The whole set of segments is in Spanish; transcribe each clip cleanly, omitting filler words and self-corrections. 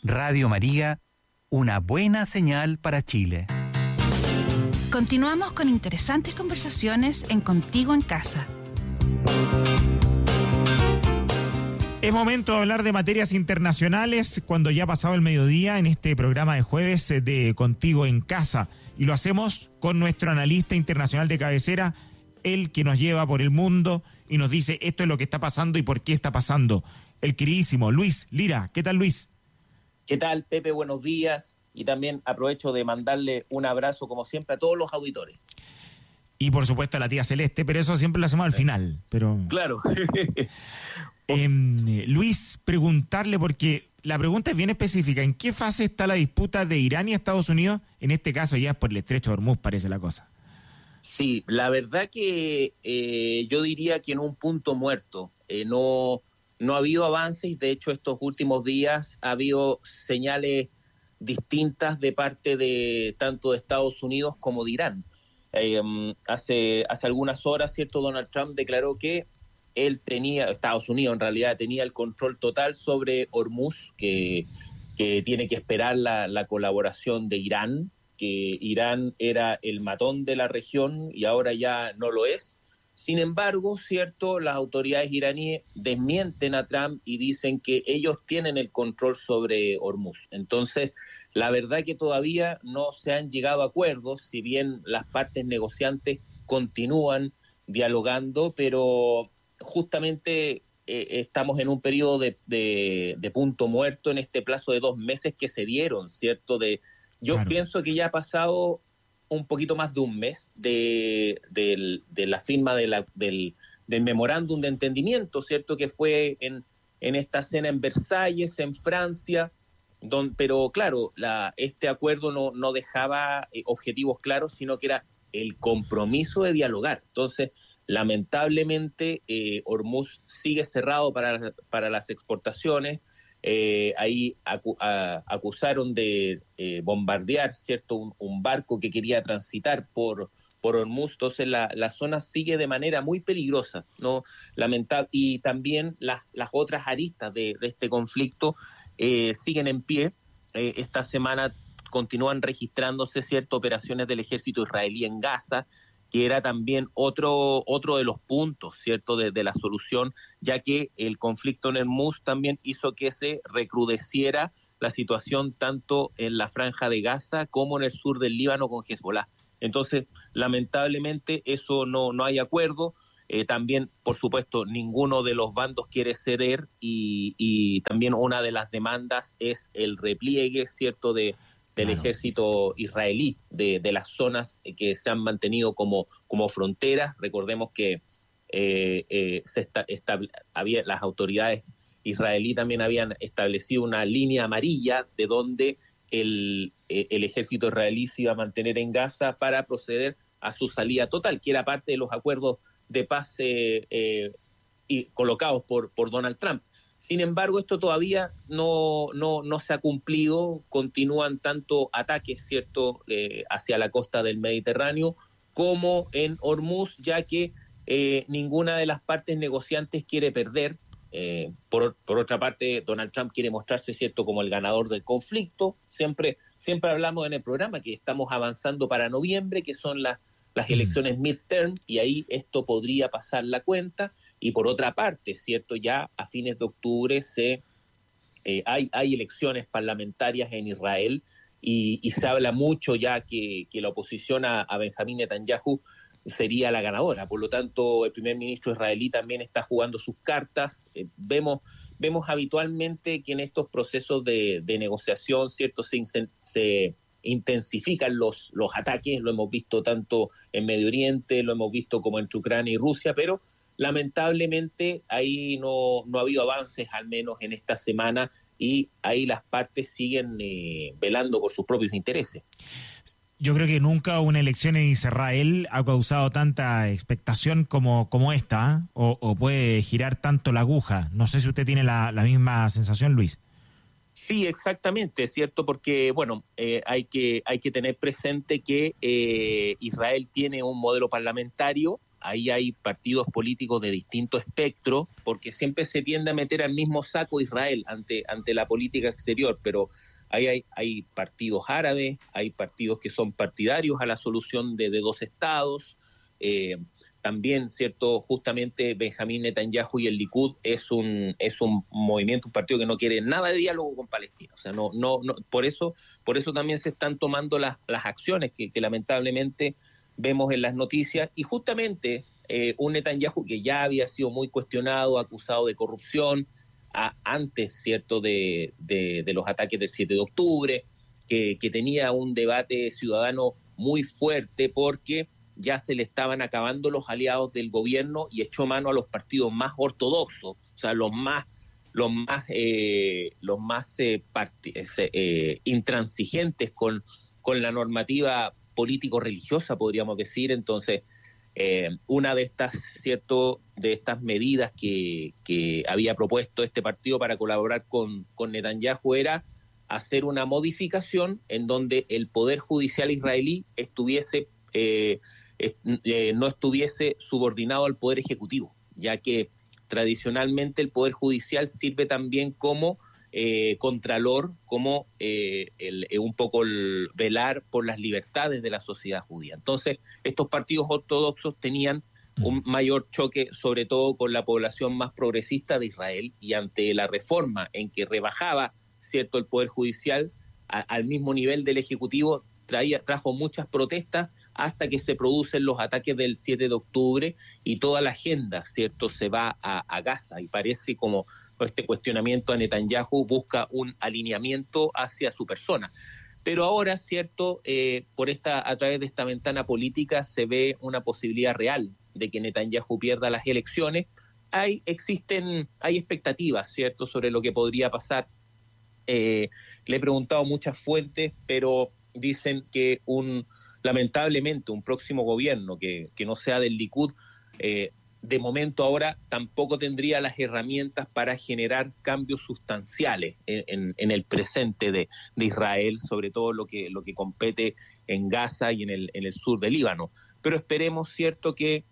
Radio María, una buena señal para Chile. Continuamos con interesantes conversaciones en Contigo en Casa. Es momento de hablar de materias internacionales cuando ya ha pasado el mediodía en este programa de jueves de Contigo en Casa. Y lo hacemos con nuestro analista internacional de cabecera, el que nos lleva por el mundo y nos dice esto es lo que está pasando y por qué está pasando. El queridísimo Luis Lira. ¿Qué tal, Luis? ¿Qué tal, Pepe? Buenos días. Y también aprovecho de mandarle un abrazo, como siempre, a todos los auditores. Y por supuesto a la tía Celeste, pero eso siempre lo hacemos al final. Pero claro. Luis, preguntarle, porque la pregunta es bien específica, ¿en qué fase está la disputa de Irán y Estados Unidos? En este caso ya es por el Estrecho de Hormuz, parece la cosa. Sí, la verdad que yo diría que en un punto muerto. No ha habido avances y de hecho estos últimos días ha habido señales distintas de parte de tanto de Estados Unidos como de Irán. Hace algunas horas, ¿cierto? Donald Trump declaró que Estados Unidos en realidad tenía el control total sobre Hormuz, que tiene que esperar la colaboración de Irán, que Irán era el matón de la región y ahora ya no lo es. Sin embargo, cierto, las autoridades iraníes desmienten a Trump y dicen que ellos tienen el control sobre Hormuz. Entonces, la verdad que todavía no se han llegado a acuerdos, si bien las partes negociantes continúan dialogando, pero justamente estamos en un periodo de punto muerto en este plazo de 2 meses que se dieron, ¿cierto? Yo claro. Pienso que ya ha pasado un poquito más de un mes de la firma del memorándum de entendimiento, ¿cierto? Que fue en esta cena en Versalles, en Francia, pero claro, este acuerdo no dejaba objetivos claros, sino que era el compromiso de dialogar. Entonces, lamentablemente, Hormuz sigue cerrado para las exportaciones. Ahí acusaron de bombardear, ¿cierto? Un barco que quería transitar por Hormuz. Entonces la zona sigue de manera muy peligrosa, ¿no? Y también las otras aristas de este conflicto siguen en pie. Esta semana continúan registrándose, ¿cierto?, operaciones del ejército israelí en Gaza, que era también otro de los puntos, ¿cierto?, de la solución, ya que el conflicto en Hormuz también hizo que se recrudeciera la situación tanto en la franja de Gaza como en el sur del Líbano con Hezbollah. Entonces, lamentablemente, eso no hay acuerdo. También, por supuesto, ninguno de los bandos quiere ceder y también una de las demandas es el repliegue, ¿cierto?, del ejército israelí de las zonas que se han mantenido como fronteras. Recordemos que las autoridades israelí también habían establecido una línea amarilla de donde el ejército israelí se iba a mantener en Gaza para proceder a su salida total, que era parte de los acuerdos de paz colocados por Donald Trump. Sin embargo, esto todavía no se ha cumplido. Continúan tanto ataques, ¿cierto?, hacia la costa del Mediterráneo como en Hormuz, ya que ninguna de las partes negociantes quiere perder. Por otra parte, Donald Trump quiere mostrarse, ¿cierto?, como el ganador del conflicto. Siempre hablamos en el programa que estamos avanzando para noviembre, que son las elecciones midterm, y ahí esto podría pasar la cuenta. Y por otra parte, ¿cierto?, ya a fines de octubre hay elecciones parlamentarias en Israel y se habla mucho ya que la oposición a Benjamín Netanyahu sería la ganadora. Por lo tanto, el primer ministro israelí también está jugando sus cartas. Vemos habitualmente que en estos procesos de negociación, ¿cierto?, se intensifican los ataques. Lo hemos visto tanto en Medio Oriente, lo hemos visto como entre Ucrania y Rusia, pero lamentablemente ahí no ha habido avances, al menos en esta semana, y ahí las partes siguen velando por sus propios intereses. Yo creo que nunca una elección en Israel ha causado tanta expectación como esta, ¿eh? O puede girar tanto la aguja. No sé si usted tiene la misma sensación, Luis. Sí, exactamente, es cierto, porque bueno, hay que tener presente que Israel tiene un modelo parlamentario ahí hay partidos políticos de distinto espectro, porque siempre se tiende a meter al mismo saco Israel ante la política exterior, pero ahí hay partidos árabes, hay partidos que son partidarios a la solución de dos estados. También, cierto, justamente Benjamín Netanyahu y el Likud es un movimiento, un partido que no quiere nada de diálogo con Palestina. O sea, no, por eso también se están tomando las acciones que lamentablemente vemos en las noticias. Y justamente un Netanyahu que ya había sido muy cuestionado, acusado de corrupción, antes, cierto, de los ataques del 7 de octubre, que tenía un debate ciudadano muy fuerte porque ya se le estaban acabando los aliados del gobierno y echó mano a los partidos más ortodoxos, o sea, los más intransigentes con la normativa político-religiosa, podríamos decir. Entonces, una de estas medidas que había propuesto este partido para colaborar con Netanyahu era hacer una modificación en donde el Poder Judicial israelí no estuviese subordinado al Poder Ejecutivo, ya que tradicionalmente el Poder Judicial sirve también como contralor, como un poco el velar por las libertades de la sociedad judía. Entonces, estos partidos ortodoxos tenían un mayor choque, sobre todo con la población más progresista de Israel, y ante la reforma en que rebajaba, cierto, el Poder Judicial al mismo nivel del Ejecutivo, trajo muchas protestas hasta que se producen los ataques del 7 de octubre y toda la agenda, cierto, se va a Gaza, y parece como este cuestionamiento a Netanyahu busca un alineamiento hacia su persona. Pero ahora, cierto, a través de esta ventana política se ve una posibilidad real de que Netanyahu pierda las elecciones. Hay expectativas, cierto, sobre lo que podría pasar. Le he preguntado a muchas fuentes, pero dicen que lamentablemente un próximo gobierno que no sea del Likud, de momento ahora tampoco tendría las herramientas para generar cambios sustanciales en el presente de Israel, sobre todo lo que compete en Gaza y en el sur del Líbano. Pero esperemos, cierto, que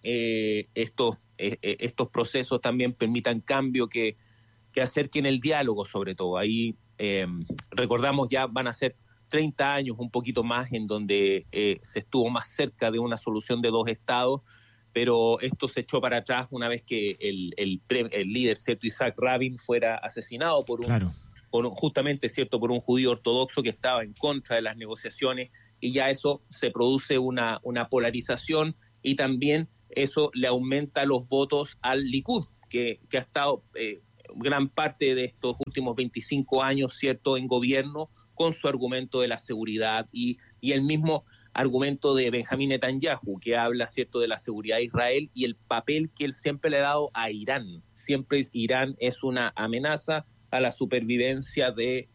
estos procesos también permitan cambio que acerquen el diálogo, sobre todo. Ahí recordamos, ya van a ser 30 años, un poquito más, en donde se estuvo más cerca de una solución de dos estados, pero esto se echó para atrás una vez que el líder, cierto, Isaac Rabin, fuera asesinado justamente, cierto, por un judío ortodoxo que estaba en contra de las negociaciones, y ya eso se produce una polarización, y también eso le aumenta los votos al Likud, que ha estado gran parte de estos últimos 25 años, cierto, en gobierno, con su argumento de la seguridad y el mismo argumento de Benjamín Netanyahu, que habla, cierto, de la seguridad de Israel y el papel que él siempre le ha dado a Irán. Siempre Irán es una amenaza a la supervivencia de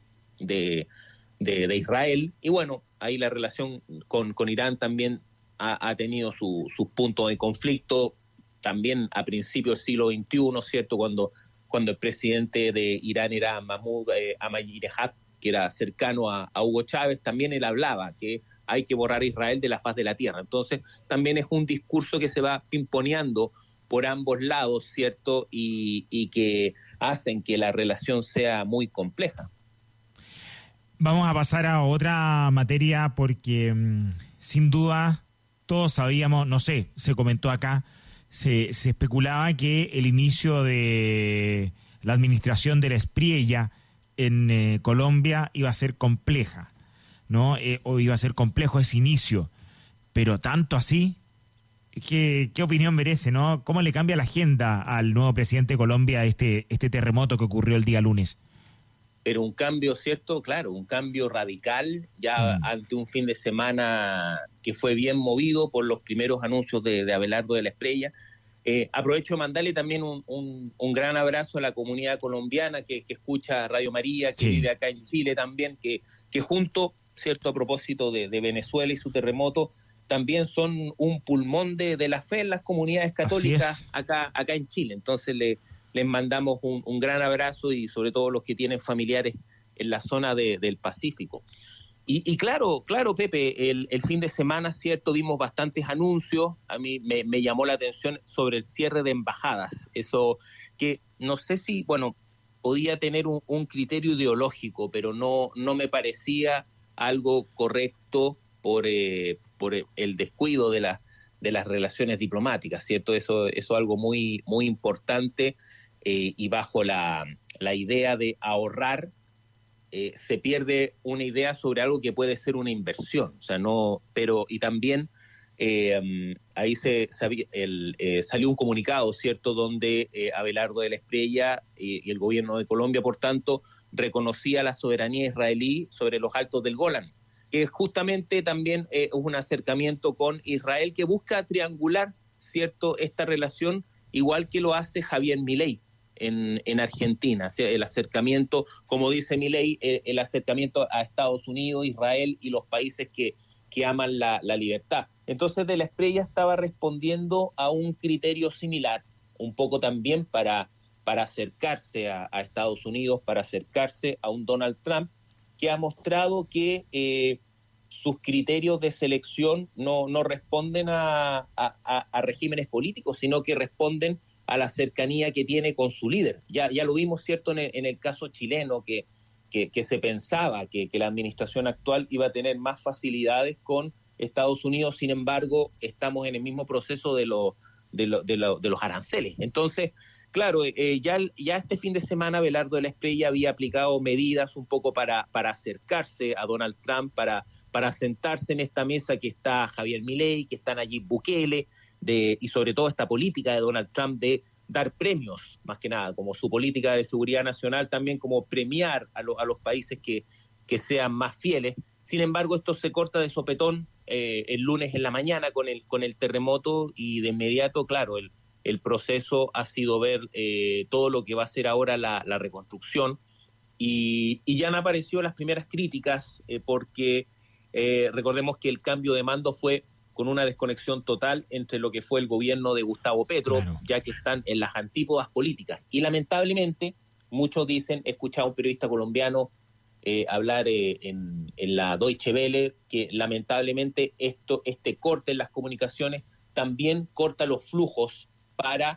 Israel. Y bueno, ahí la relación con Irán también ha tenido sus puntos de conflicto, también a principios del siglo XXI, ¿cierto?, cuando el presidente de Irán era Mahmoud Ahmadinejad, que era cercano a Hugo Chávez, también él hablaba que hay que borrar a Israel de la faz de la tierra. Entonces, también es un discurso que se va pimponeando por ambos lados, ¿cierto?, y que hacen que la relación sea muy compleja. Vamos a pasar a otra materia porque, sin duda, todos sabíamos, no sé, se comentó acá, se especulaba que el inicio de la administración de la Espriella en Colombia iba a ser compleja, ¿no? O iba a ser complejo ese inicio, pero tanto así, ¿qué opinión merece, no? ¿Cómo le cambia la agenda al nuevo presidente de Colombia este terremoto que ocurrió el día lunes? Pero un cambio, ¿cierto? Claro, un cambio radical, ya ante un fin de semana que fue bien movido por los primeros anuncios de Abelardo de la Espriella. Aprovecho de mandarle también un gran abrazo a la comunidad colombiana que escucha Radio María, que vive acá en Chile también, que junto, ¿cierto?, a propósito de Venezuela y su terremoto, también son un pulmón de la fe en las comunidades católicas acá en Chile. Entonces les mandamos un gran abrazo, y sobre todo los que tienen familiares en la zona del Pacífico. Y claro, Pepe, el fin de semana, cierto, vimos bastantes anuncios. A mí me llamó la atención sobre el cierre de embajadas. Eso que no sé si, bueno, podía tener un criterio ideológico, pero no me parecía algo correcto por el descuido de las relaciones diplomáticas, ¿cierto? Eso es algo muy, muy importante, y bajo la idea de ahorrar, se pierde una idea sobre algo que puede ser una inversión, o sea, no, pero y también ahí salió un comunicado, ¿cierto?, donde Abelardo de la Espriella y el gobierno de Colombia, por tanto, reconocía la soberanía israelí sobre los altos del Golán, que justamente también es un acercamiento con Israel que busca triangular, ¿cierto?, esta relación, igual que lo hace Javier Milei en Argentina, o sea, el acercamiento, como dice Milei, el acercamiento a Estados Unidos, Israel y los países que aman la libertad. Entonces, de la Espriella estaba respondiendo a un criterio similar, un poco también para acercarse a Estados Unidos, para acercarse a un Donald Trump que ha mostrado que sus criterios de selección no responden a regímenes políticos, sino que responden a la cercanía que tiene con su líder. Ya lo vimos, ¿cierto?, en el caso chileno, que se pensaba que la administración actual iba a tener más facilidades con Estados Unidos. Sin embargo, estamos en el mismo proceso de los aranceles. Entonces, claro, ya este fin de semana Abelardo de la Espriella había aplicado medidas un poco para acercarse a Donald Trump, para sentarse en esta mesa que está Javier Milei, que están allí Bukele, y sobre todo esta política de Donald Trump de dar premios, más que nada, como su política de seguridad nacional, también como premiar a los países que sean más fieles. Sin embargo, esto se corta de sopetón el lunes en la mañana con el terremoto, y de inmediato, claro, el proceso ha sido ver todo lo que va a ser ahora la reconstrucción, y ya han aparecido las primeras críticas, porque recordemos que el cambio de mando fue con una desconexión total entre lo que fue el gobierno de Gustavo Petro, claro, ya que están en las antípodas políticas. Y lamentablemente, muchos dicen, he escuchado a un periodista colombiano hablar en la Deutsche Welle, que lamentablemente este corte en las comunicaciones también corta los flujos para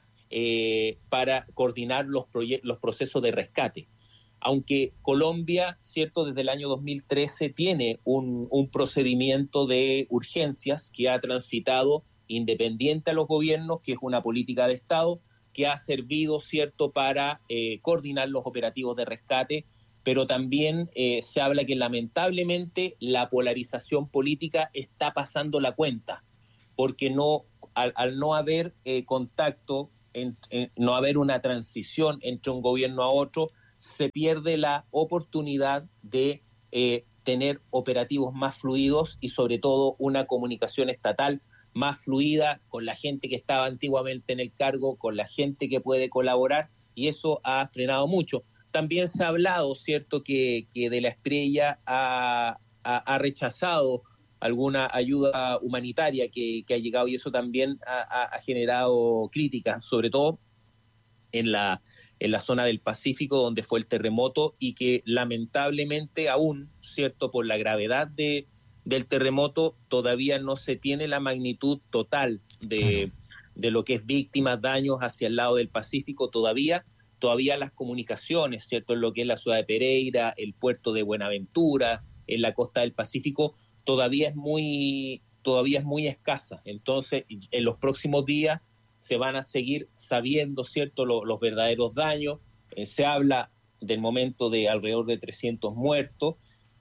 coordinar los procesos de rescate. Aunque Colombia, cierto, desde el año 2013 tiene un procedimiento de urgencias que ha transitado independiente a los gobiernos, que es una política de Estado que ha servido, cierto, para coordinar los operativos de rescate, pero también se habla que lamentablemente la polarización política está pasando la cuenta, porque al no haber contacto, no haber una transición entre un gobierno a otro, se pierde la oportunidad de tener operativos más fluidos y sobre todo una comunicación estatal más fluida con la gente que estaba antiguamente en el cargo, con la gente que puede colaborar, y eso ha frenado mucho. También se ha hablado, ¿cierto?, que de la Espriella ha rechazado alguna ayuda humanitaria que ha llegado, y eso también ha generado críticas, sobre todo en la zona del Pacífico donde fue el terremoto, y que lamentablemente aún, cierto, por la gravedad del terremoto, todavía no se tiene la magnitud total de lo que es víctimas, daños hacia el lado del Pacífico. Todavía las comunicaciones, cierto, en lo que es la ciudad de Pereira, el puerto de Buenaventura, en la costa del Pacífico, todavía es muy escasa. Entonces, en los próximos días se van a seguir sabiendo, ¿cierto?, los verdaderos daños. Se habla del momento de alrededor de 300 muertos.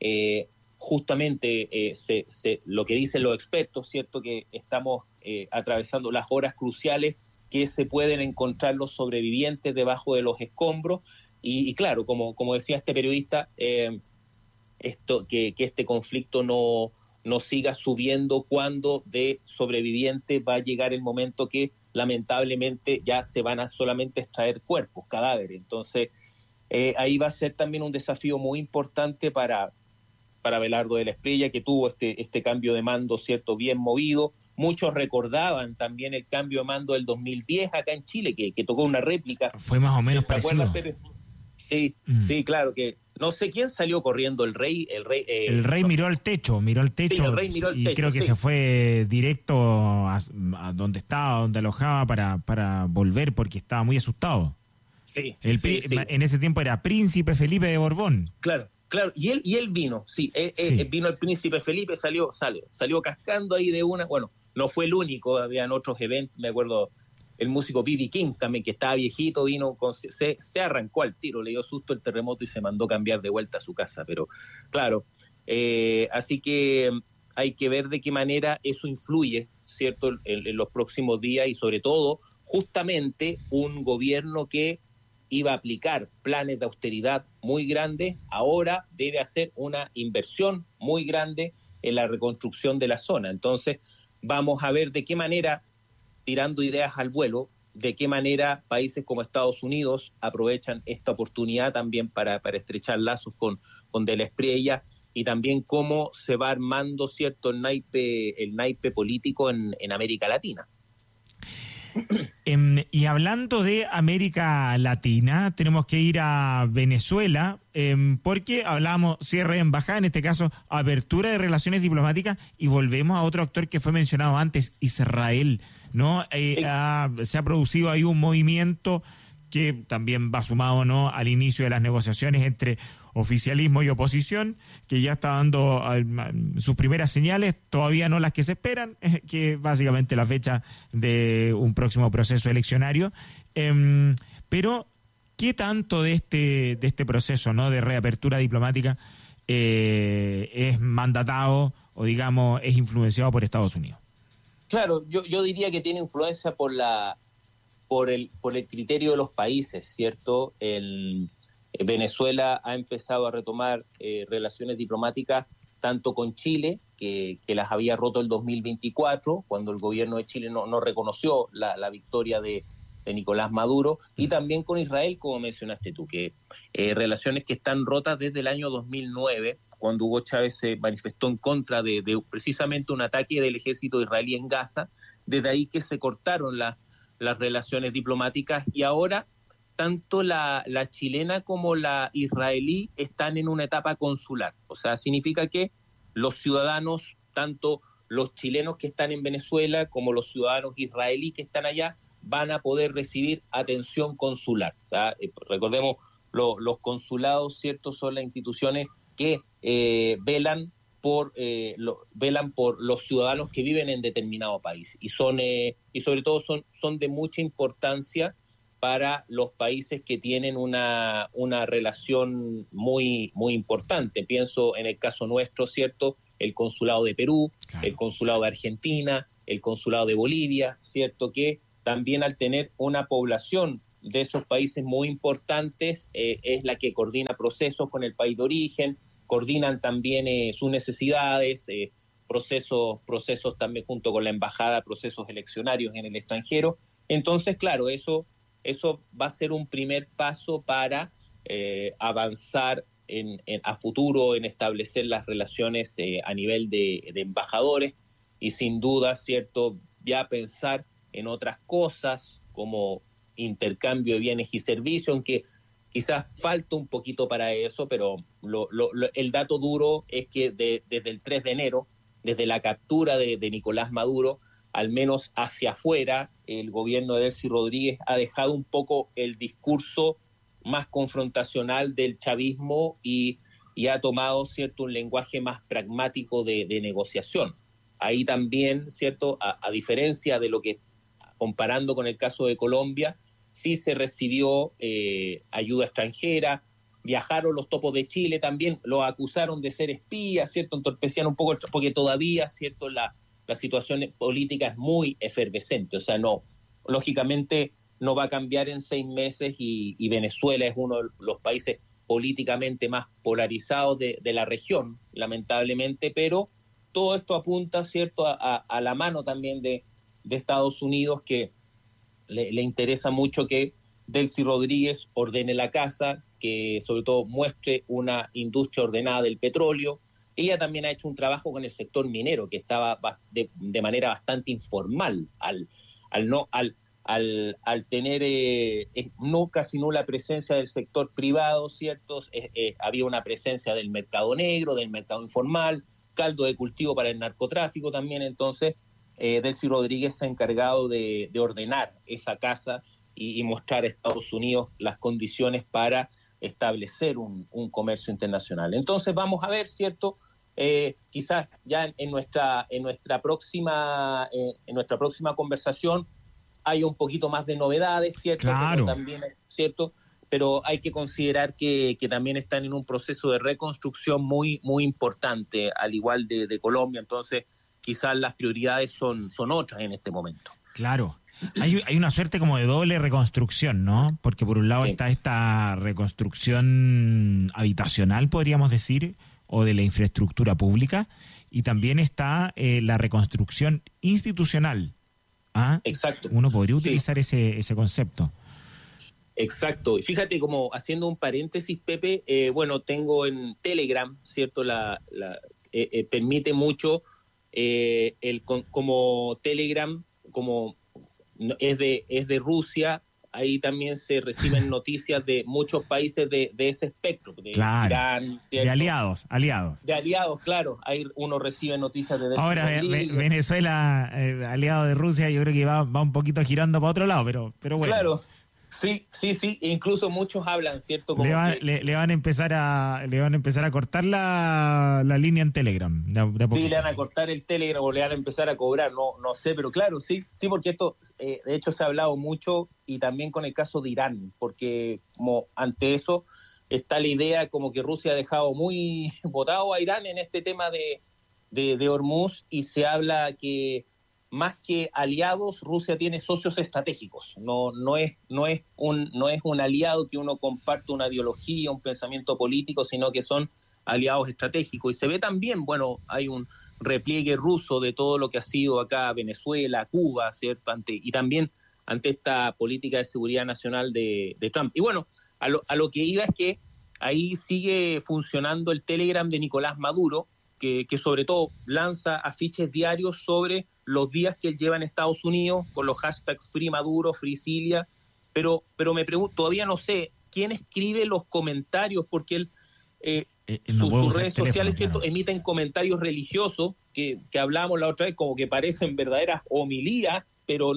Justamente lo que dicen los expertos, ¿cierto?, que estamos atravesando las horas cruciales que se pueden encontrar los sobrevivientes debajo de los escombros. Y claro, como decía este periodista, que este conflicto no siga subiendo, cuando de sobrevivientes va a llegar el momento que lamentablemente ya se van a solamente extraer cuerpos, cadáveres. Entonces, ahí va a ser también un desafío muy importante para Abelardo de la Espriella, que tuvo este cambio de mando, ¿cierto?, bien movido. Muchos recordaban también el cambio de mando del 2010 acá en Chile, que tocó una réplica. Fue más o menos parecido. Sí, sí, claro, que no sé quién salió corriendo, el rey. El rey no, miró al techo, sí, el rey miró el y techo, creo que sí. se fue directo a donde estaba, donde alojaba para volver porque estaba muy asustado. Sí, sí, sí. En ese tiempo era Príncipe Felipe de Borbón. Claro, claro. Y él vino, sí, Sí. vino el príncipe Felipe, salió cascando ahí de una. Bueno, no fue el único, habían otros eventos, me acuerdo, el músico B.B. King también, que estaba viejito, vino, se arrancó al tiro, le dio susto el terremoto y se mandó cambiar de vuelta a su casa. Pero claro, así que hay que ver de qué manera eso influye, ¿cierto?, en los próximos días, y sobre todo, justamente, un gobierno que iba a aplicar planes de austeridad muy grandes, ahora debe hacer una inversión muy grande en la reconstrucción de la zona. Entonces, vamos a ver de qué manera, tirando ideas al vuelo, de qué manera países como Estados Unidos aprovechan esta oportunidad también para estrechar lazos con De la Espriella, y también cómo se va armando, ¿cierto?, el naipe político en América Latina. Y hablando de América Latina, tenemos que ir a Venezuela, porque hablamos cierre de embajada, en este caso apertura de relaciones diplomáticas, y volvemos a otro actor que fue mencionado antes, Israel, ¿no? Se ha producido ahí un movimiento que también va sumado, ¿no?, al inicio de las negociaciones entre oficialismo y oposición, que ya está dando sus primeras señales, todavía no las que se esperan, que básicamente la fecha de un próximo proceso eleccionario. Pero, ¿qué tanto de este proceso, ¿no?, de reapertura diplomática es mandatado o, digamos, es influenciado por Estados Unidos? Claro, yo diría que tiene influencia por el criterio de los países, ¿cierto? Venezuela ha empezado a retomar relaciones diplomáticas tanto con Chile, que las había roto el 2024, cuando el gobierno de Chile no reconoció la victoria de Nicolás Maduro, y también con Israel, como mencionaste tú, que relaciones que están rotas desde el año 2009, cuando Hugo Chávez se manifestó en contra de precisamente un ataque del ejército israelí en Gaza. Desde ahí que se cortaron las relaciones diplomáticas, y ahora tanto la chilena como la israelí están en una etapa consular. O sea, significa que los ciudadanos, tanto los chilenos que están en Venezuela como los ciudadanos israelíes que están allá, van a poder recibir atención consular. O sea, recordemos, los consulados, ¿cierto?, son las instituciones que velan por los ciudadanos que viven en determinado país, y sobre todo son de mucha importancia para los países que tienen una relación muy, muy importante. Pienso en el caso nuestro, ¿cierto?, el consulado de Perú, claro, el consulado de Argentina, el consulado de Bolivia, ¿cierto?, que también, al tener una población de esos países muy importantes, es la que coordina procesos con el país de origen, coordinan también sus necesidades, procesos también junto con la embajada, procesos eleccionarios en el extranjero. Entonces, claro, eso va a ser un primer paso para avanzar a futuro en establecer las relaciones a nivel de embajadores, y sin duda, ¿cierto?, ya pensar en otras cosas como intercambio de bienes y servicios, aunque quizás falta un poquito para eso, pero el dato duro es que desde el 3 de enero, desde la captura de Nicolás Maduro, al menos hacia afuera, el gobierno de Delcy Rodríguez ha dejado un poco el discurso más confrontacional del chavismo y ha tomado, ¿cierto?, un lenguaje más pragmático de negociación. Ahí también, ¿cierto?, a diferencia de lo que, comparando con el caso de Colombia, sí se recibió ayuda extranjera, viajaron los topos de Chile también, los acusaron de ser espías, ¿cierto?, entorpecían un poco, porque todavía, ¿cierto?, la situación política es muy efervescente. O sea, lógicamente no va a cambiar en 6 meses, y Venezuela es uno de los países políticamente más polarizados de la región, lamentablemente, pero todo esto apunta, ¿cierto?, a la mano también de Estados Unidos, que le interesa mucho que Delcy Rodríguez ordene la casa, que sobre todo muestre una industria ordenada del petróleo. Ella también ha hecho un trabajo con el sector minero, que estaba de manera bastante informal, al al tener casi nula presencia del sector privado, ¿cierto? Había una presencia del mercado negro, del mercado informal, caldo de cultivo para el narcotráfico también. Entonces, Delcy Rodríguez se ha encargado de ordenar esa casa y mostrar a Estados Unidos las condiciones para establecer un comercio internacional. Entonces vamos a ver, ¿cierto? Quizás ya en nuestra próxima conversación haya un poquito más de novedades, ¿cierto? Claro. Pero también, ¿cierto? Pero hay que considerar que también están en un proceso de reconstrucción muy, muy importante, al igual de Colombia. Entonces, quizás las prioridades son otras en este momento. Claro. Hay una suerte como de doble reconstrucción, ¿no? Porque por un lado Sí. está esta reconstrucción habitacional, podríamos decir, o de la infraestructura pública, y también está la reconstrucción institucional. ¿Ah? Exacto. Uno podría Sí. utilizar ese concepto. Exacto. Y fíjate, como haciendo un paréntesis, Pepe, bueno, tengo en Telegram, ¿cierto? Permite mucho como Telegram, como es de Rusia, ahí también se reciben noticias de muchos países de ese espectro, de Claro. Irán, ¿cierto? De aliados. De aliados, claro. Ahí uno recibe noticias de Delcy Ahora, Rodríguez. Venezuela, aliado de Rusia, yo creo que va un poquito girando para otro lado, pero bueno. Claro. Sí. Incluso muchos hablan, ¿cierto? Como Le van a empezar a cortar la línea en Telegram. De a sí, poquito. le van a cortar el Telegram o le van a empezar a cobrar, no sé, pero claro, sí, porque esto, de hecho, se ha hablado mucho, y también con el caso de Irán, porque como ante eso está la idea como que Rusia ha dejado muy votado a Irán en este tema de Hormuz, y se habla que más que aliados, Rusia tiene socios estratégicos. No es un aliado que uno comparte una ideología, un pensamiento político, sino que son aliados estratégicos. Y se ve también, bueno, hay un repliegue ruso de todo lo que ha sido acá Venezuela, Cuba, ¿cierto? Y también ante esta política de seguridad nacional de Trump. Y bueno, a lo que iba es que ahí sigue funcionando el Telegram de Nicolás Maduro, que sobre todo lanza afiches diarios sobre los días que él lleva en Estados Unidos, con los hashtags Free Maduro, Free Cilia, pero me pregunto, todavía no sé quién escribe los comentarios, porque él no puedo sus usar redes teléfono, sociales, ¿cierto?, claro. emiten comentarios religiosos que hablábamos la otra vez, como que parecen verdaderas homilías,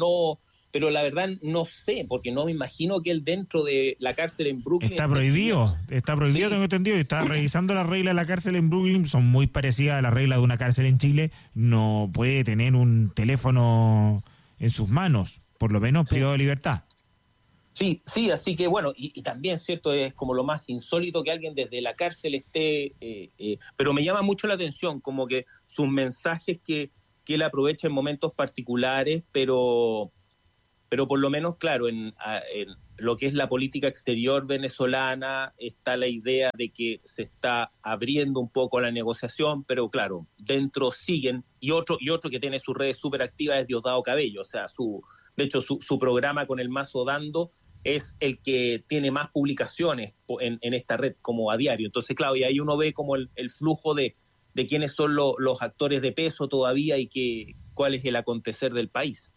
pero la verdad no sé, porque no me imagino que él dentro de la cárcel en Brooklyn... Está prohibido, Sí. tengo entendido. Estaba revisando las reglas de la cárcel en Brooklyn, son muy parecidas a las reglas de una cárcel en Chile. No puede tener un teléfono en sus manos, por lo menos privado de libertad. Sí, así que bueno, y también, ¿cierto?, es como lo más insólito que alguien desde la cárcel esté, pero me llama mucho la atención, como que sus mensajes que él aprovecha en momentos particulares, pero por lo menos, claro, en lo que es la política exterior venezolana está la idea de que se está abriendo un poco la negociación, pero claro, dentro siguen, y otro que tiene sus redes súper activas es Diosdado Cabello, o sea, de hecho su programa con el Mazo Dando es el que tiene más publicaciones en esta red como a diario. Entonces, claro, y ahí uno ve como el flujo de quiénes son los actores de peso todavía y cuál es el acontecer del país.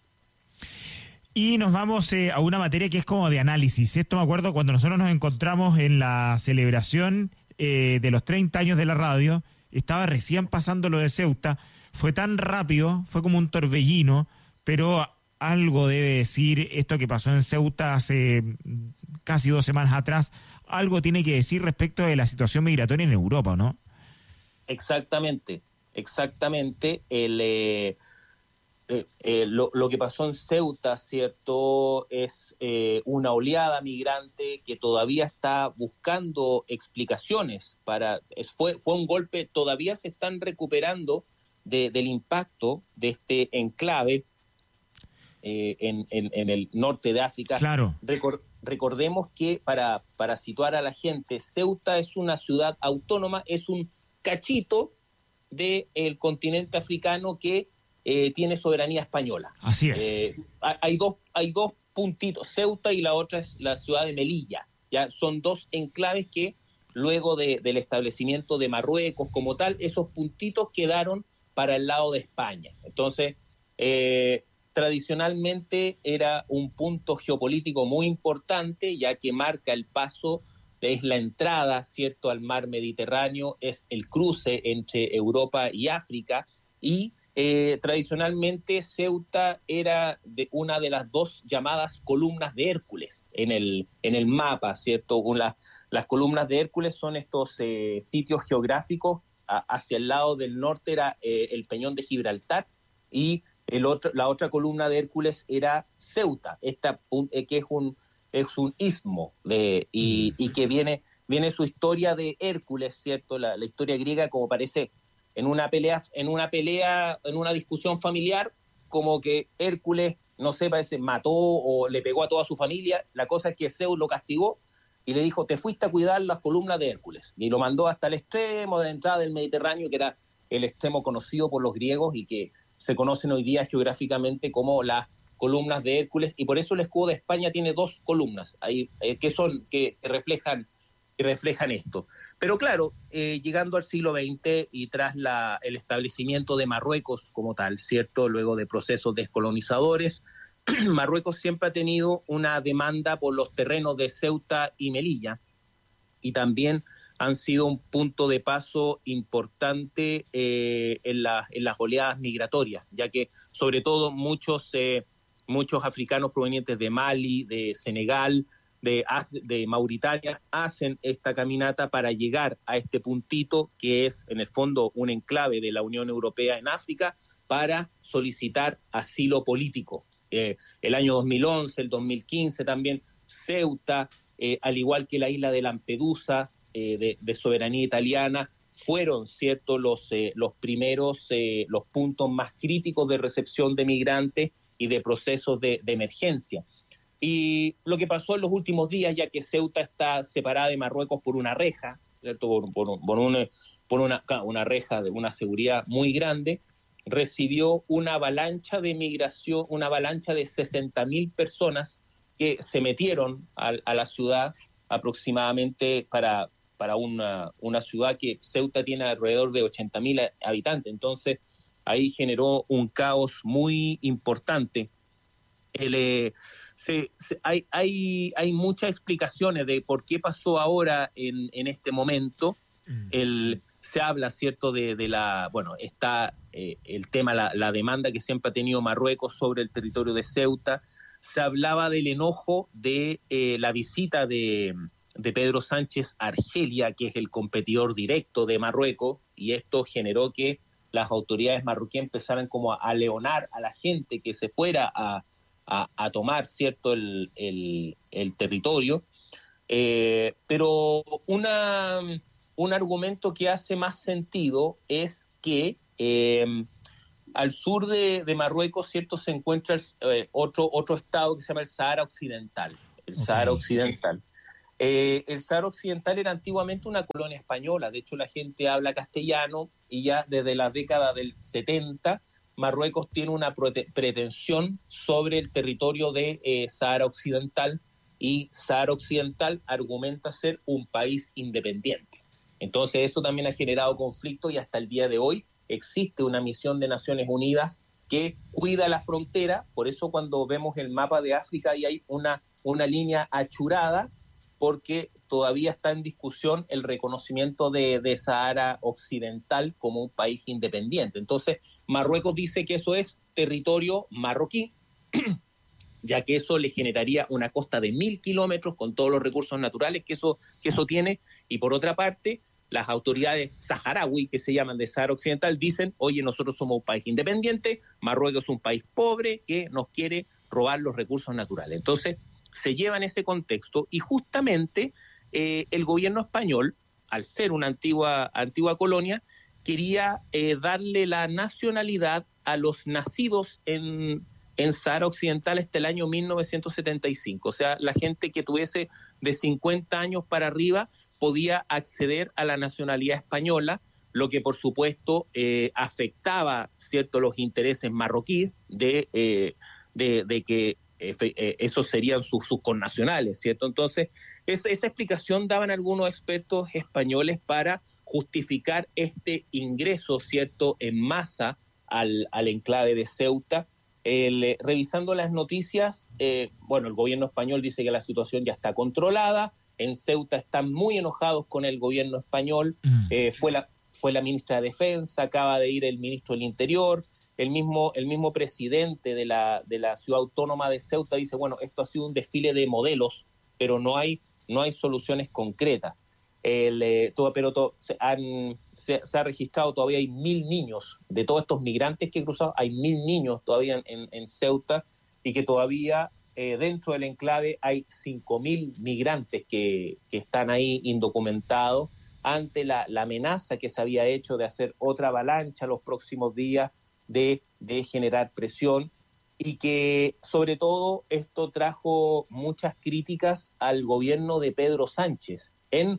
Y nos vamos a una materia que es como de análisis. Esto me acuerdo cuando nosotros nos encontramos en la celebración de los 30 años de la radio, estaba recién pasando lo de Ceuta, fue tan rápido, fue como un torbellino, pero algo debe decir esto que pasó en Ceuta hace casi 2 semanas atrás, algo tiene que decir respecto de la situación migratoria en Europa, ¿no? Exactamente. Lo que pasó en Ceuta, ¿cierto?, es una oleada migrante que todavía está buscando explicaciones. Fue un golpe, todavía se están recuperando del impacto de este enclave en el norte de África. Claro. Recordemos que, para situar a la gente, Ceuta es una ciudad autónoma, es un cachito del continente africano que tiene soberanía española. Así es. Hay dos puntitos, Ceuta y la otra es la ciudad de Melilla. Ya son 2 enclaves que luego del establecimiento de Marruecos como tal, esos puntitos quedaron para el lado de España. Entonces, tradicionalmente era un punto geopolítico muy importante, ya que marca el paso, es la entrada, ¿cierto?, al mar Mediterráneo, es el cruce entre Europa y África, y tradicionalmente Ceuta era una de las dos llamadas columnas de Hércules en el mapa, ¿cierto? Las columnas de Hércules son estos sitios geográficos. Hacia el lado del norte era el Peñón de Gibraltar, y la otra columna de Hércules era Ceuta, que es un istmo, y que viene su historia de Hércules, ¿cierto? La historia griega, como parece en una discusión familiar, como que Hércules, no sé, parece, mató o le pegó a toda su familia. La cosa es que Zeus lo castigó y le dijo: te fuiste a cuidar las columnas de Hércules, y lo mandó hasta el extremo de la entrada del Mediterráneo, que era el extremo conocido por los griegos y que se conocen hoy día geográficamente como las columnas de Hércules, y por eso el escudo de España tiene dos columnas ahí, que reflejan esto. Pero claro, llegando al siglo XX y tras el establecimiento de Marruecos como tal, ¿cierto?, luego de procesos descolonizadores, Marruecos siempre ha tenido una demanda por los terrenos de Ceuta y Melilla, y también han sido un punto de paso importante en las oleadas migratorias, ya que sobre todo muchos africanos provenientes de Mali, de Senegal, de Mauritania, hacen esta caminata para llegar a este puntito que es en el fondo un enclave de la Unión Europea en África, para solicitar asilo político. El año 2011, el 2015 también, Ceuta, al igual que la isla de Lampedusa, de soberanía italiana, fueron, ¿cierto?, los primeros, los puntos más críticos de recepción de migrantes y de procesos de emergencia. Y lo que pasó en los últimos días, ya que Ceuta está separada de Marruecos por una reja, ¿cierto?, por una reja de una seguridad muy grande, recibió una avalancha de migración, una avalancha de 60.000 personas que se metieron a la ciudad, aproximadamente para una ciudad que Ceuta tiene alrededor de 80.000 habitantes. Entonces ahí generó un caos muy importante. Hay muchas explicaciones de por qué pasó ahora en este momento. Se habla, ¿cierto?, está el tema, la demanda que siempre ha tenido Marruecos sobre el territorio de Ceuta. Se hablaba del enojo de la visita de Pedro Sánchez a Argelia, que es el competidor directo de Marruecos, y esto generó que las autoridades marroquíes empezaran como a leonar a la gente que se fuera a tomar, ¿cierto?, el territorio. Pero un argumento que hace más sentido es que al sur de Marruecos, ¿cierto?, se encuentra otro estado que se llama el Sahara Occidental. El Sahara Occidental. El Sahara Occidental era antiguamente una colonia española. De hecho, la gente habla castellano, y ya desde la década del 70 Marruecos tiene una pretensión sobre el territorio de Sahara Occidental, y Sahara Occidental argumenta ser un país independiente. Entonces eso también ha generado conflicto, y hasta el día de hoy existe una misión de Naciones Unidas que cuida la frontera. Por eso cuando vemos el mapa de África y hay una línea achurada, porque todavía está en discusión el reconocimiento de Sahara Occidental como un país independiente. Entonces, Marruecos dice que eso es territorio marroquí, ya que eso le generaría una costa de 1.000 kilómetros con todos los recursos naturales que eso tiene. Y por otra parte, las autoridades saharaui, que se llaman de Sahara Occidental, dicen: oye, nosotros somos un país independiente, Marruecos es un país pobre que nos quiere robar los recursos naturales. Entonces, se lleva en ese contexto, y justamente el gobierno español, al ser una antigua colonia, quería darle la nacionalidad a los nacidos en Sahara Occidental hasta el año 1975. O sea, la gente que tuviese de 50 años para arriba podía acceder a la nacionalidad española, lo que por supuesto afectaba, ¿cierto?, los intereses marroquíes de que esos serían sus connacionales, ¿cierto? Entonces, esa explicación daban algunos expertos españoles para justificar este ingreso, ¿cierto?, en masa al enclave de Ceuta, revisando las noticias, bueno, el gobierno español dice que la situación ya está controlada. En Ceuta están muy enojados con el gobierno español. Fue la ministra de Defensa, acaba de ir el ministro del Interior, el mismo presidente de la ciudad autónoma de Ceuta dice, bueno, esto ha sido un desfile de modelos, pero no hay soluciones concretas. Se ha registrado, todavía hay 1.000 niños, de todos estos migrantes que he cruzado, hay 1.000 niños todavía en Ceuta, y que todavía dentro del enclave hay 5.000 migrantes que están ahí indocumentados, ante la amenaza que se había hecho de hacer otra avalancha los próximos días, de generar presión, y que sobre todo esto trajo muchas críticas al gobierno de Pedro Sánchez.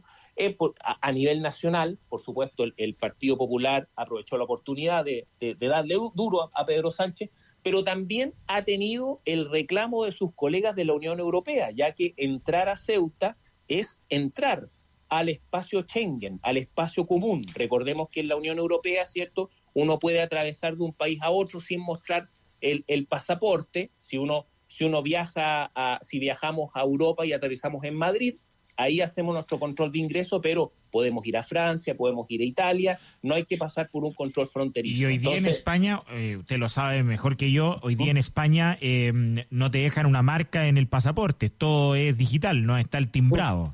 A nivel nacional, por supuesto, el Partido Popular aprovechó la oportunidad de darle duro a Pedro Sánchez, pero también ha tenido el reclamo de sus colegas de la Unión Europea, ya que entrar a Ceuta es entrar al espacio Schengen, al espacio común. Recordemos que en la Unión Europea, ¿cierto?, uno puede atravesar de un país a otro sin mostrar el pasaporte. Si viajamos a Europa y aterrizamos en Madrid, ahí hacemos nuestro control de ingreso, pero podemos ir a Francia, podemos ir a Italia, no hay que pasar por un control fronterizo. Y hoy día en España, usted lo sabe mejor que yo, hoy día en España no te dejan una marca en el pasaporte, todo es digital, no está el timbrado.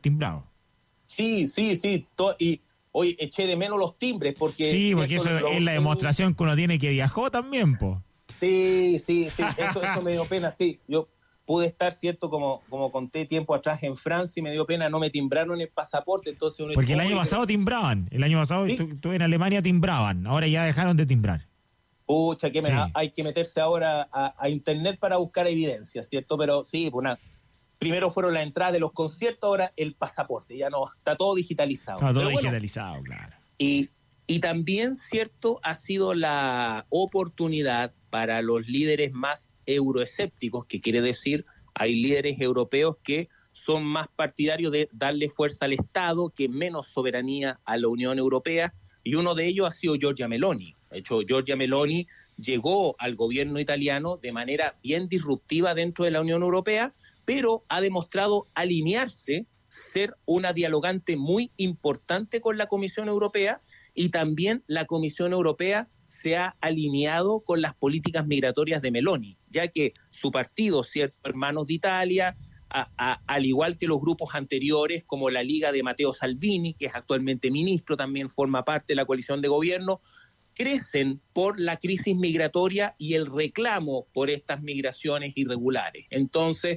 Sí. Y hoy eché de menos los timbres porque... Sí, porque eso es la demostración que uno tiene que viajó también, po. Sí, eso me dio pena, sí. Yo pude estar, ¿cierto?, como conté tiempo atrás en Francia, y me dio pena, no me timbraron el pasaporte, entonces uno porque dice, el año pasado timbraban, ¿sí? Tú en Alemania timbraban, ahora ya dejaron de timbrar. Pucha, hay que meterse ahora a internet para buscar evidencia, ¿cierto? Pero sí, primero fueron las entradas de los conciertos, ahora el pasaporte, ya no, está todo digitalizado. Está todo digitalizado, claro. Y también, ¿cierto?, ha sido la oportunidad para los líderes más euroescépticos, que quiere decir, hay líderes europeos que son más partidarios de darle fuerza al Estado, que menos soberanía a la Unión Europea, y uno de ellos ha sido Giorgia Meloni. De hecho, Giorgia Meloni llegó al gobierno italiano de manera bien disruptiva dentro de la Unión Europea, pero ha demostrado alinearse, ser una dialogante muy importante con la Comisión Europea, y también la Comisión Europea se ha alineado con las políticas migratorias de Meloni, ya que su partido, ¿cierto?, Hermanos de Italia, al igual que los grupos anteriores, como la Liga de Matteo Salvini, que es actualmente ministro, también forma parte de la coalición de gobierno, crecen por la crisis migratoria y el reclamo por estas migraciones irregulares. Entonces,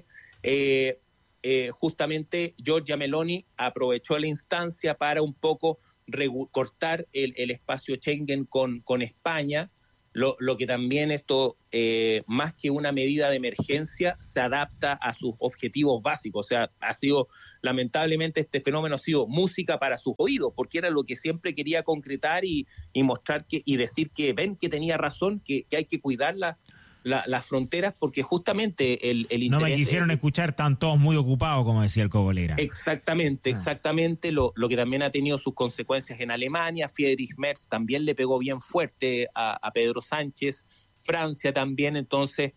justamente Giorgia Meloni aprovechó la instancia para un poco cortar el espacio Schengen con España, lo que también esto, más que una medida de emergencia, se adapta a sus objetivos básicos. O sea, lamentablemente este fenómeno ha sido música para sus oídos, porque era lo que siempre quería concretar y mostrar y decir que ven que tenía razón, que hay que cuidar las fronteras, porque justamente el interés... No me quisieron escuchar, están todos muy ocupados, como decía el Cobolera. Exactamente, lo que también ha tenido sus consecuencias en Alemania. Friedrich Merz también le pegó bien fuerte a Pedro Sánchez, Francia también. Entonces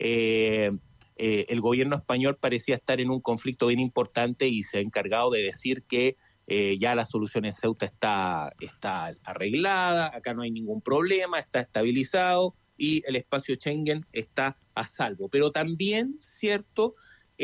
el gobierno español parecía estar en un conflicto bien importante y se ha encargado de decir que ya la solución en Ceuta está arreglada, acá no hay ningún problema, está estabilizado y el espacio Schengen está a salvo. Pero también, ¿cierto?,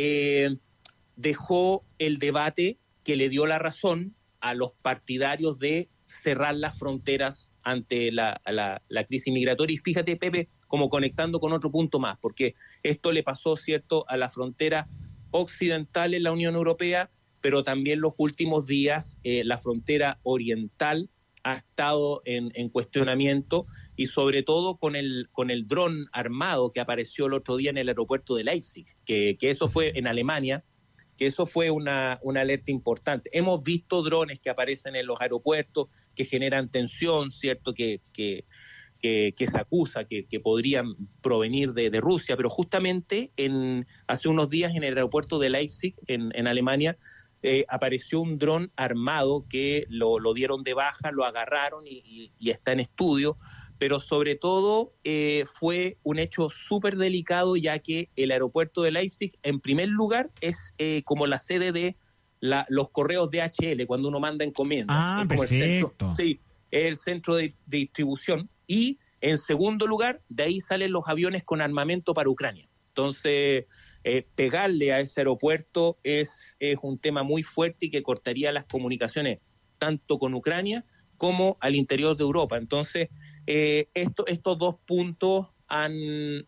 dejó el debate que le dio la razón a los partidarios de cerrar las fronteras ante la crisis migratoria. Y fíjate, Pepe, como conectando con otro punto más, porque esto le pasó, ¿cierto?, a la frontera occidental en la Unión Europea, pero también los últimos días la frontera oriental ha estado en cuestionamiento, y sobre todo con el dron armado que apareció el otro día en el aeropuerto de Leipzig, que eso fue en Alemania, que eso fue una alerta importante. Hemos visto drones que aparecen en los aeropuertos, que generan tensión, ¿cierto?, que se acusa que podrían provenir de Rusia, pero justamente hace unos días en el aeropuerto de Leipzig, en Alemania, apareció un dron armado que lo dieron de baja, lo agarraron y está en estudio, pero sobre todo fue un hecho súper delicado, ya que el aeropuerto de Leipzig, en primer lugar, es como la sede de los correos DHL, cuando uno manda encomiendas. Ah, es como perfecto. el centro de distribución. Y en segundo lugar, de ahí salen los aviones con armamento para Ucrania. Entonces, pegarle a ese aeropuerto es un tema muy fuerte y que cortaría las comunicaciones tanto con Ucrania como al interior de Europa. Entonces, estos dos puntos han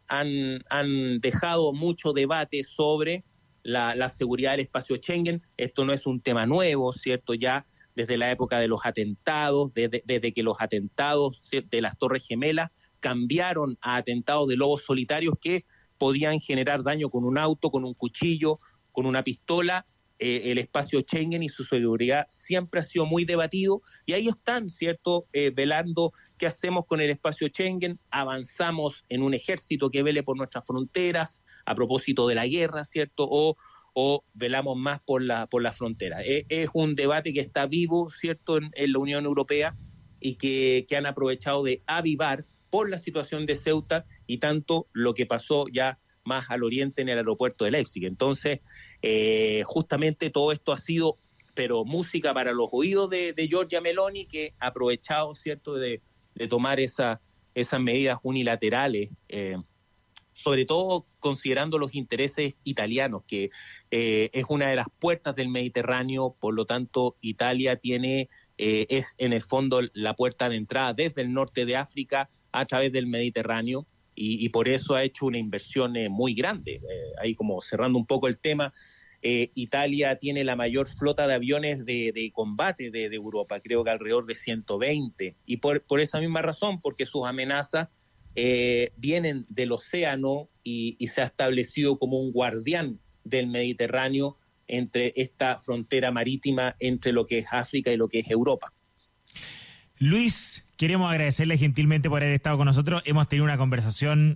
dejado mucho debate sobre la seguridad del espacio Schengen. Esto no es un tema nuevo, ¿cierto? Ya desde la época de los atentados, desde que los atentados de las Torres Gemelas cambiaron a atentados de lobos solitarios que podían generar daño con un auto, con un cuchillo, con una pistola. El espacio Schengen y su seguridad siempre ha sido muy debatido, y ahí están, ¿cierto?, velando qué hacemos con el espacio Schengen. Avanzamos en un ejército que vele por nuestras fronteras a propósito de la guerra, ¿cierto?, o velamos más por la frontera. Es un debate que está vivo, ¿cierto?, en la Unión Europea, y que han aprovechado de avivar por la situación de Ceuta y tanto lo que pasó ya más al oriente en el aeropuerto de Leipzig. Entonces, justamente todo esto ha sido, pero música para los oídos de Giorgia Meloni, que ha aprovechado, ¿cierto?, de tomar esas medidas unilaterales, sobre todo considerando los intereses italianos, que es una de las puertas del Mediterráneo. Por lo tanto, Italia es en el fondo la puerta de entrada desde el norte de África a través del Mediterráneo, y por eso ha hecho una inversión muy grande. Ahí, como cerrando un poco el tema, Italia tiene la mayor flota de aviones de combate de Europa, creo que alrededor de 120, y por esa misma razón, porque sus amenazas vienen del océano, y se ha establecido como un guardián del Mediterráneo entre esta frontera marítima entre lo que es África y lo que es Europa. Luis, queremos agradecerle gentilmente por haber estado con nosotros. Hemos tenido una conversación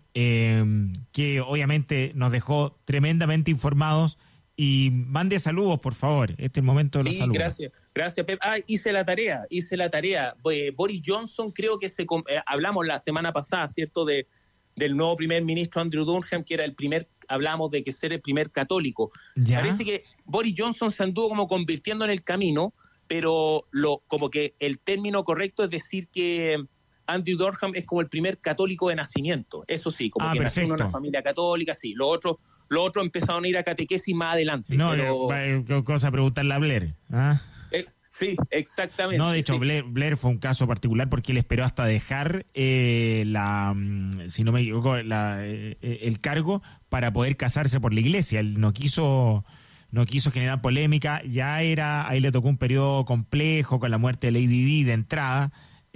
que obviamente nos dejó tremendamente informados, y mande saludos, por favor. Este es el momento de los saludos. Gracias, Pep. Hice la tarea. Boris Johnson, creo que hablamos la semana pasada, ¿cierto?, del nuevo primer ministro Andrew Durham, que era hablamos de que ser el primer católico. ¿Ya? Parece que Boris Johnson se anduvo como convirtiendo en el camino, pero como que el término correcto es decir que Andrew Durham es como el primer católico de nacimiento. Eso sí, como que nació en una familia católica, sí. Los otros empezaron a ir a catequesis más adelante. No, pero cosa preguntarle a Blair. ¿Ah? Sí, exactamente. No, de hecho, sí. Blair fue un caso particular porque él esperó hasta dejar si no me equivoco, el cargo para poder casarse por la iglesia. Él no quiso generar polémica. Ahí le tocó un periodo complejo con la muerte de Lady Di de entrada.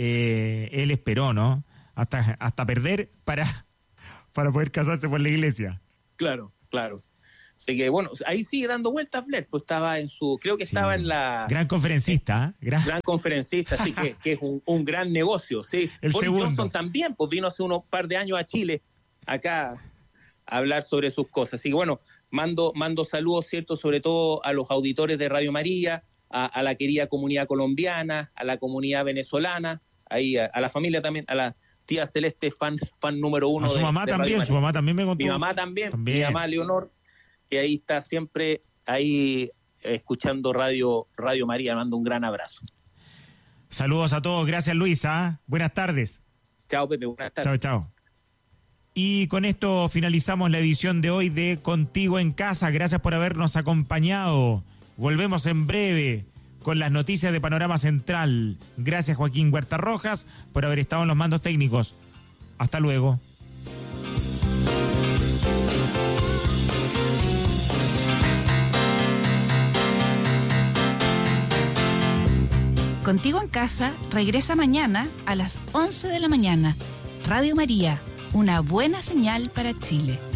Él esperó, ¿no?, hasta perder para poder casarse por la iglesia. Claro. Así que bueno, ahí sigue dando vueltas Blair, pues estaba estaba en la... Gran conferencista, Gran conferencista, sí, que es un gran negocio, sí. Boris Johnson también, pues vino hace unos par de años a Chile, acá, a hablar sobre sus cosas. Así que bueno, mando saludos, ¿cierto?, sobre todo a los auditores de Radio María, a la querida comunidad colombiana, a la comunidad venezolana, ahí a la familia también, a la tía Celeste, fan número uno. A su mamá también, su mamá también me contó. Mi mamá también. Mi mamá Leonor, que ahí está siempre ahí escuchando Radio María. Mando un gran abrazo. Saludos a todos, gracias Luis. Buenas tardes. Chao Pepe, buenas tardes. Chao. Y con esto finalizamos la edición de hoy de Contigo en Casa. Gracias por habernos acompañado. Volvemos en breve con las noticias de Panorama Central. Gracias Joaquín Huerta Rojas por haber estado en los mandos técnicos. Hasta luego. Contigo en Casa regresa mañana a las 11 de la mañana. Radio María, una buena señal para Chile.